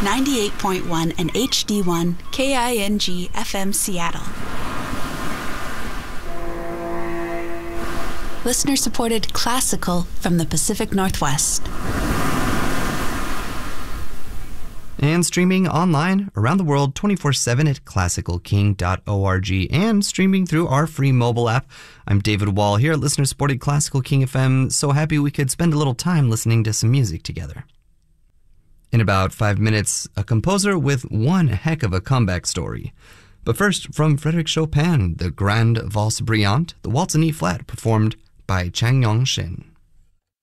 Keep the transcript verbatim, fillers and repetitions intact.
ninety-eight point one and H D one K I N G F M Seattle. Listener-supported classical from the Pacific Northwest. And streaming online around the world twenty-four seven at classical king dot org and streaming through our free mobile app. I'm David Wall here at listener-supported Classical King F M. So happy we could spend a little time listening to some music together. In about five minutes, a composer with one heck of a comeback story. But first, from Frédéric Chopin, the Grande Valse Brillante, the Waltz in E-flat, performed by Chang Yong Shin.